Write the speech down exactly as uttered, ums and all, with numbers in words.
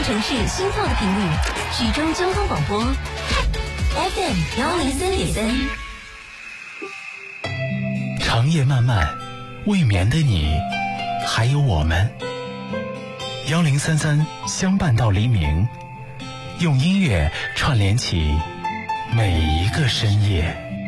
城市心跳的频率，徐州交通广播 F M 幺零三点三。 长夜漫漫，未眠的你，还有我们。幺零三三相伴到黎明，用音乐串联起每一个深夜。